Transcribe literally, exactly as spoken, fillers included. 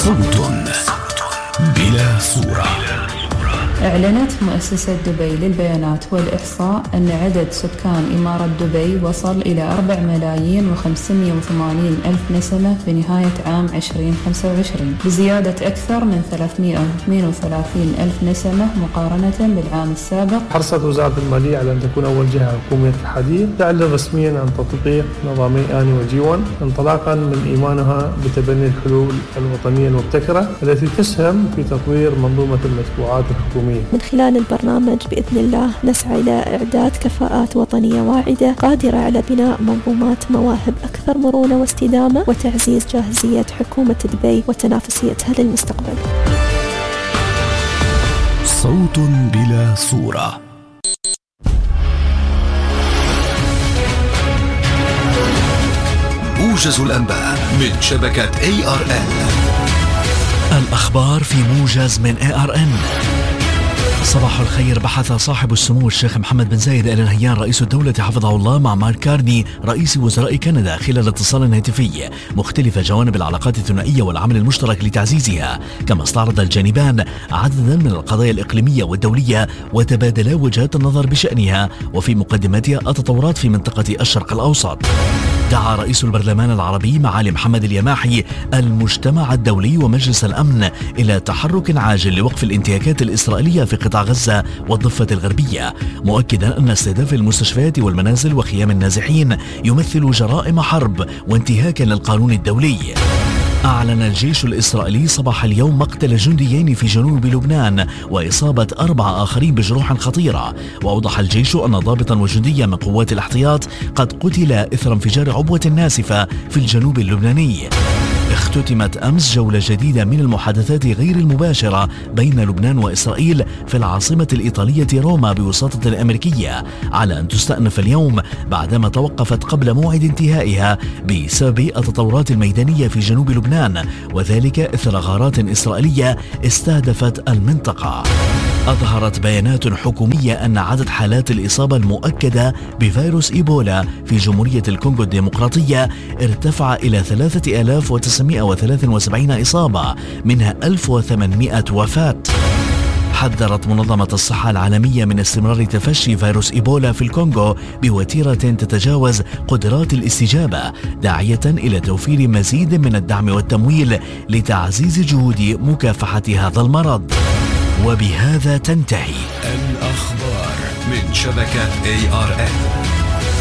صوت بلا صورة. أعلنت مؤسسة دبي للبيانات والإحصاء أن عدد سكان إمارة دبي وصل إلى أربع ملايين وخمسمائة وثمانين ألف نسمة في نهاية عام عشرين خمسة وعشرين، بزيادة أكثر من ثلاثمائة واثنين وثلاثين ألف نسمة مقارنة بالعام السابق. حرصت وزارة المالية على أن تكون أول جهة حكومية الحديث تعلن رسميا عن تطبيق نظامي آني وجيون، انطلاقا من إيمانها بتبني الحلول الوطنية المبتكرة التي تسهم في تطوير منظومة المدفوعات الحكومية. من خلال البرنامج بإذن الله نسعى إلى إعداد كفاءات وطنية واعدة قادرة على بناء منظومات مواهب أكثر مرونة واستدامة وتعزيز جاهزية حكومة دبي وتنافسيتها للمستقبل. صوت بلا صورة. موجز الأنباء من شبكة إيه آر إن. الأخبار في موجز من إيه آر إن. صباح الخير. بحث صاحب السمو الشيخ محمد بن زايد آل نهيان رئيس الدولة حفظه الله مع مارك كارني رئيس وزراء كندا خلال اتصال هاتفي مختلف جوانب العلاقات الثنائية والعمل المشترك لتعزيزها، كما استعرض الجانبان عددا من القضايا الإقليمية والدولية وتبادلا وجهات النظر بشأنها، وفي مقدمتها التطورات في منطقة الشرق الأوسط. دعا رئيس البرلمان العربي معالي محمد اليماحي المجتمع الدولي ومجلس الأمن إلى تحرك عاجل لوقف الانتهاكات الإسرائيلية في قطاع غزة والضفة الغربية، مؤكدا أن استهداف المستشفيات والمنازل وخيام النازحين يمثل جرائم حرب وانتهاكا للقانون الدولي. أعلن الجيش الإسرائيلي صباح اليوم مقتل جنديين في جنوب لبنان وإصابة أربعة آخرين بجروح خطيرة، وأوضح الجيش أن ضابطا وجنديا من قوات الاحتياط قد قتل إثر انفجار عبوة ناسفة في الجنوب اللبناني. اختتمت أمس جولة جديدة من المحادثات غير المباشرة بين لبنان وإسرائيل في العاصمة الإيطالية روما بوساطة الأمريكية، على أن تستأنف اليوم بعدما توقفت قبل موعد انتهائها بسبب التطورات الميدانية في جنوب لبنان، وذلك إثر غارات إسرائيلية استهدفت المنطقة. أظهرت بيانات حكومية أن عدد حالات الإصابة المؤكدة بفيروس إيبولا في جمهورية الكونغو الديمقراطية ارتفع إلى ثلاثة آلاف وتسعمائة وثلاثة وسبعين إصابة، منها ألف وثمانمائة وفاة. حذرت منظمة الصحة العالمية من استمرار تفشي فيروس إيبولا في الكونغو بوتيرة تتجاوز قدرات الاستجابة، داعية إلى توفير مزيد من الدعم والتمويل لتعزيز جهود مكافحة هذا المرض. وبهذا تنتهي الأخبار من شبكة إيه آر إن.